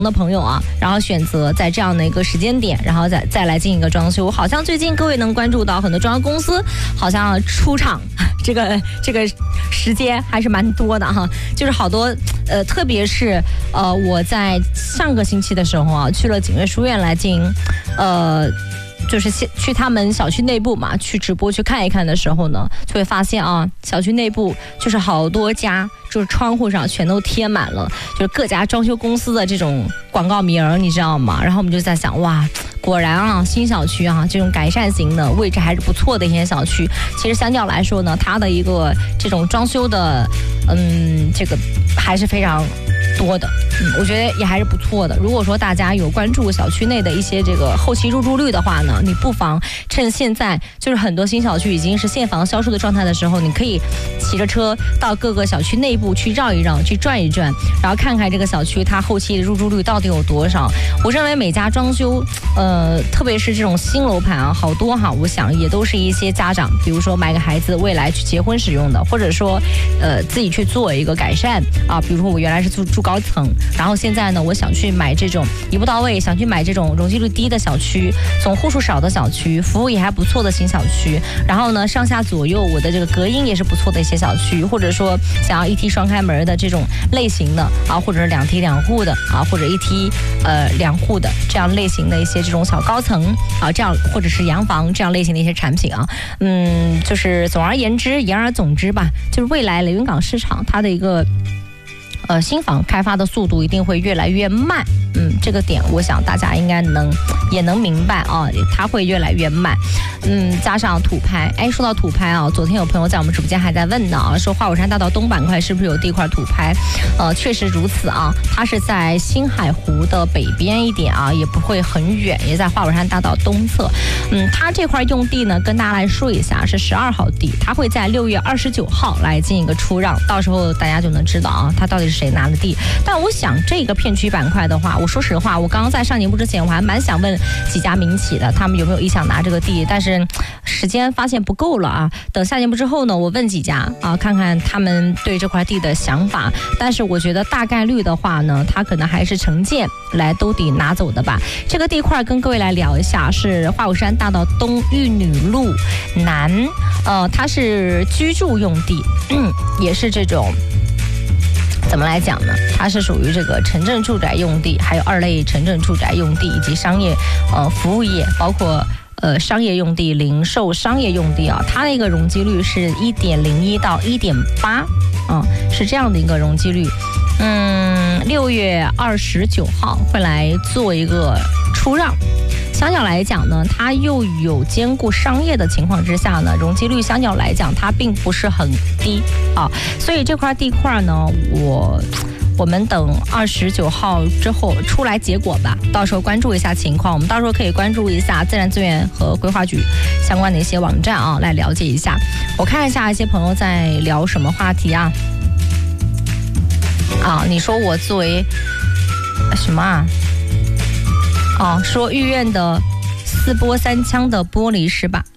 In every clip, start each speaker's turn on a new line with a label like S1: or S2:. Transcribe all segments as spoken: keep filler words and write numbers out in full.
S1: 的朋友啊，然后选择在这样的一个时间点，然后再再来进行一个装修。好像最近各位能关注到很多装修公司，好像出场这个这个时间还是蛮多的哈。就是好多呃，特别是呃，我在上个星期的时候啊，去了景悦书院来进行呃。就是去他们小区内部嘛，去直播去看一看的时候呢，就会发现啊，小区内部就是好多家，就是窗户上全都贴满了，就是各家装修公司的这种广告名，你知道吗？然后我们就在想，哇，果然啊，新小区啊，这种改善型的位置还是不错的一些小区，其实相较来说呢，它的一个这种装修的，嗯，这个还是非常多的，嗯，我觉得也还是不错的。如果说大家有关注小区内的一些这个后期入住率的话呢，你不妨趁现在就是很多新小区已经是现房销售的状态的时候，你可以骑着车到各个小区内部去绕一绕，去转一转，然后看看这个小区它后期的入住率到底有多少。我认为每家装修，呃，特别是这种新楼盘啊，好多哈，我想也都是一些家长，比如说买个孩子未来去结婚使用的，或者说，呃，自己去做一个改善啊，比如说我原来是住住高层，然后现在呢，我想去买这种一步到位，想去买这种容积率低的小区，总户数少的小区，服务也还不错的新小区，然后呢，上下左右我的这个隔音也是不错的一些小区，或者说想要一梯双开门的这种类型的啊，或者是两梯两户的啊，或者一梯呃两户的这样类型的一些这种小高层啊，这样或者是洋房这样类型的一些产品啊，嗯，就是总而言之，言而总之吧，就是未来雷云港市场它的一个。呃，新房开发的速度一定会越来越慢，嗯，这个点我想大家应该能也能明白啊，它会越来越慢，嗯，加上土拍，哎，说到土拍啊，昨天有朋友在我们直播间还在问呢啊，说花果山大道东板块是不是有地块土拍？呃，确实如此啊，它是在新海湖的北边一点啊，也不会很远，也在花果山大道东侧，嗯，它这块用地呢，跟大家来说一下，是十二号地，它会在六月二十九号来进行一个出让，到时候大家就能知道啊，它到底是谁拿的地。但我想这个片区板块的话，我说实话，我刚刚在上节目之前，我还蛮想问几家民企的，他们有没有意向拿这个地，但是时间发现不够了啊。等下节目之后呢，我问几家啊，看看他们对这块地的想法。但是我觉得大概率的话呢，他可能还是承建来兜底拿走的吧。这个地块跟各位来聊一下，是花果山大道东玉女路南，呃，它是居住用地，嗯，也是这种。怎么来讲呢？它是属于这个城镇住宅用地，还有二类城镇住宅用地以及商业呃服务业，包括呃商业用地、零售商业用地啊，它的一个容积率是一点零一到一点八，啊，是这样的一个容积率。嗯，六月二十九号会来做一个出让。相较来讲呢，它又有兼顾商业的情况之下呢，容积率相较来讲它并不是很低啊，所以这块地块呢，我我们等二十九号之后出来结果吧，到时候关注一下情况，我们到时候可以关注一下自然资源和规划局相关的一些网站啊，来了解一下。我看一下一些朋友在聊什么话题啊？啊，你说我作为什么啊？哦，说御苑的四波三枪的玻璃是吧？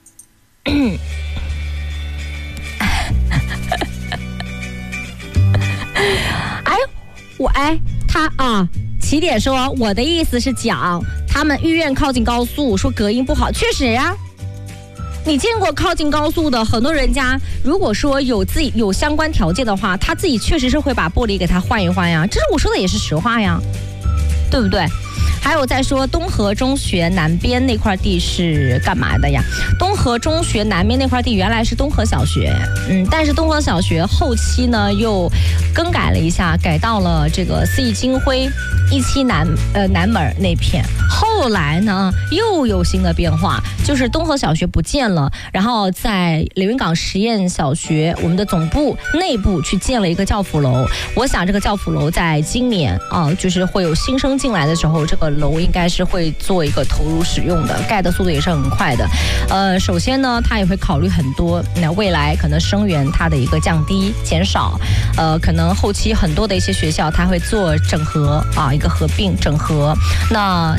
S1: 哎，我哎他啊，起点说我的意思是讲他们御苑靠近高速，说隔音不好，确实呀、啊。你见过靠近高速的很多人家，如果说有自己有相关条件的话，他自己确实是会把玻璃给他换一换呀，这是我说的也是实话呀，对不对？还有在说东河中学南边那块地是干嘛的呀？东河中学南边那块地原来是东河小学，嗯，但是东河小学后期呢又更改了一下，改到了这个四季金辉一期南呃南门那片。后来呢又有新的变化，就是东河小学不见了，然后在连云港实验小学我们的总部内部去建了一个教辅楼。我想这个教辅楼在今年啊，就是会有新生进来的时候，这个楼应该是会做一个投入使用的，盖的速度也是很快的。呃，首先呢，它也会考虑很多，那未来可能生源它的一个降低、减少，呃，可能后期很多的一些学校它会做整合啊，一个合并整合。那再加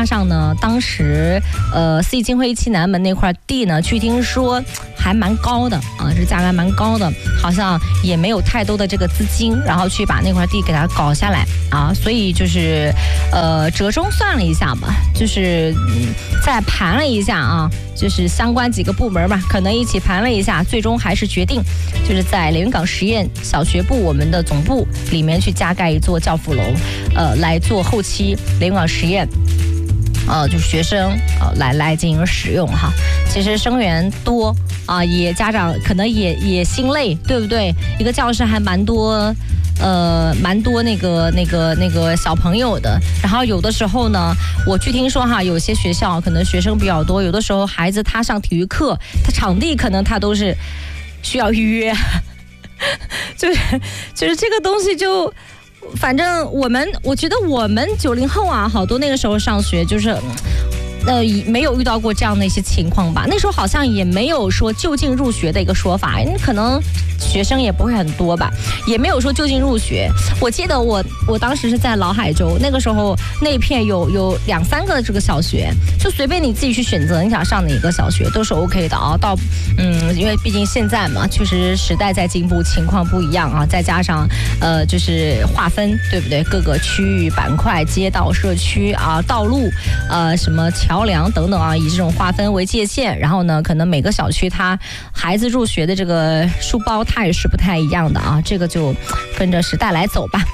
S1: 加上呢，当时呃四季金辉一期南门那块地呢，据听说还蛮高的啊，这价格还蛮高的，好像也没有太多的这个资金，然后去把那块地给它搞下来啊，所以就是呃折中算了一下吧，就是嗯再盘了一下啊，就是相关几个部门吧，可能一起盘了一下，最终还是决定就是在连云港实验小学部我们的总部里面去加盖一座教辅楼，呃，来做后期连云港实验。呃，就是学生呃来来进行使用哈，其实生源多啊、呃，也家长可能也也心累，对不对？一个教室还蛮多，呃，蛮多那个那个那个小朋友的。然后有的时候呢，我据听说哈，有些学校可能学生比较多，有的时候孩子他上体育课，他场地可能他都是需要预约，就是就是这个东西就。反正我们，我觉得我们九零后啊，好多那个时候上学就是，呃，没有遇到过这样的一些情况吧。那时候好像也没有说就近入学的一个说法，因为可能学生也不会很多吧，也没有说就近入学。我记得我我当时是在老海州，那个时候那一片有有两三个这个小学，就随便你自己去选择，你想上哪个小学都是 OK 的啊。到嗯，因为毕竟现在嘛，确实时代在进步，情况不一样啊，再加上呃，就是划分，对不对？各个区域、板块、街道、社区啊、道路，呃，什么桥梁等等啊，以这种划分为界限。然后呢，可能每个小区它孩子入学的这个书包，它也是不太一样的啊。这个就跟着时代来走吧。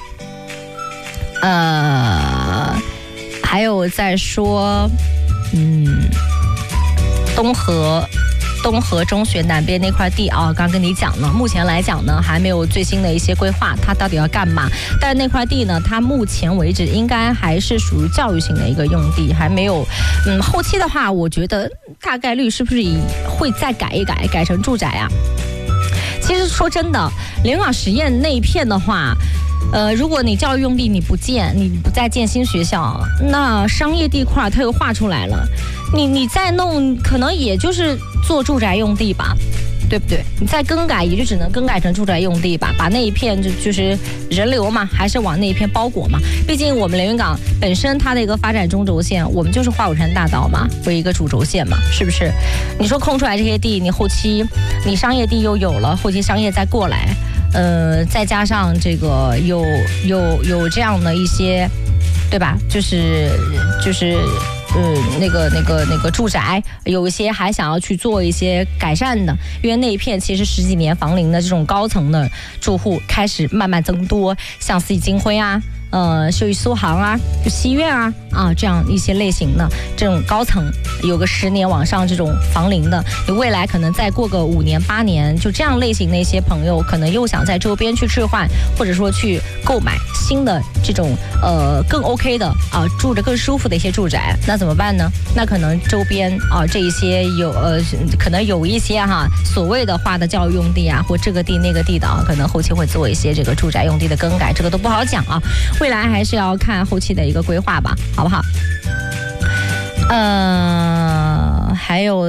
S1: 呃，还有再说，嗯，东河。东河中学南边那块地啊，刚跟你讲了，目前来讲呢，还没有最新的一些规划，它到底要干嘛？但是那块地呢，它目前为止应该还是属于教育性的一个用地，还没有，嗯，后期的话，我觉得大概率是不是会再改一改，改成住宅啊？其实说真的，连云港实验那一片的话。呃，如果你教育用地你不建，你不再建新学校，那商业地块它又划出来了，你你再弄，可能也就是做住宅用地吧，对不对？你再更改，也就只能更改成住宅用地吧，把那一片就就是人流嘛，还是往那一片包裹嘛。毕竟我们连云港本身它的一个发展中轴线，我们就是华五山大道嘛，为一个主轴线嘛，是不是？你说空出来这些地，你后期你商业地又有了，后期商业再过来。呃，再加上这个有有有这样的一些，对吧？就是就是呃那个那个那个住宅，有一些还想要去做一些改善的，因为那一片其实十几年房龄的这种高层的住户开始慢慢增多，像四季金辉啊。呃，秀玉苏杭啊，就西苑啊啊，这样一些类型的这种高层，有个十年往上这种房龄的，你未来可能再过个五年八年，就这样类型的一些朋友，可能又想在周边去置换，或者说去购买新的这种呃更 OK 的啊，住着更舒服的一些住宅，那怎么办呢？那可能周边啊这一些有呃可能有一些哈所谓的划的教育用地啊，或这个地那个地的啊，可能后期会做一些这个住宅用地的更改，这个都不好讲啊。未来还是要看后期的一个规划吧，好不好？呃，还有，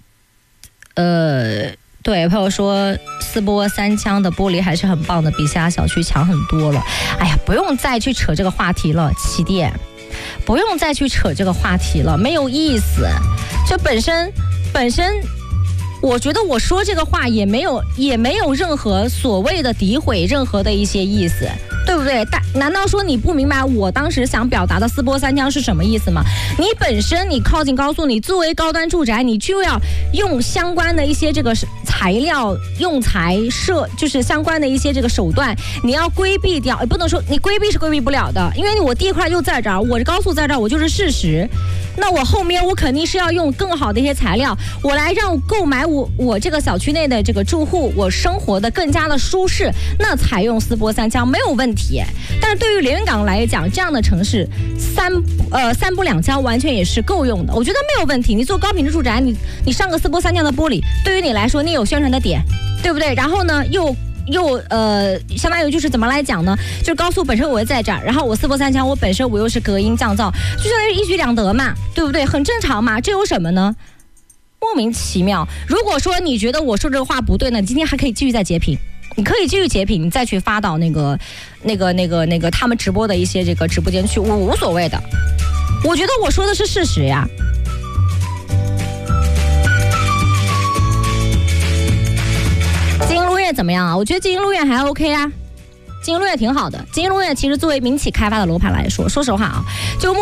S1: 呃，对，朋友说四波三枪的玻璃还是很棒的，比其他小区强很多了。哎呀，不用再去扯这个话题了，起点，不用再去扯这个话题了，没有意思。就本身，本身。我觉得我说这个话也没有也没有任何所谓的诋毁，任何的一些意思，对不对？但难道说你不明白我当时想表达的四波三枪是什么意思吗？你本身你靠近高速，你作为高端住宅，你就要用相关的一些这个材料用材设，就是相关的一些这个手段，你要规避掉，也不能说你规避是规避不了的，因为我地块又在这儿，我高速在这儿，我就是事实。那我后面我肯定是要用更好的一些材料，我来让购买我我这个小区内的这个住户，我生活的更加的舒适，那采用四波三枪没有问题。但是对于连云港来讲，这样的城市三呃三波两枪完全也是够用的，我觉得没有问题。你做高品质住宅，你你上个四波三枪的玻璃，对于你来说你有宣传的点，对不对？然后呢又。又呃，相当于就是怎么来讲呢？就是高速本身我在这儿，然后我四波三枪，我本身我又是隔音降噪，就相当于一举两得嘛，对不对？很正常嘛，这有什么呢？莫名其妙。如果说你觉得我说这个话不对呢，你今天还可以继续再截屏，你可以继续截屏，你再去发到那个、那个、那个、那个他们直播的一些这个直播间去，我无所谓的。 我觉得我说的是事实呀。金鹰路苑怎么样啊？我觉得金鹰路苑还 OK 啊，金鹰路苑挺好的。金鹰路苑其实作为民企开发的楼盘来说，说实话啊，就目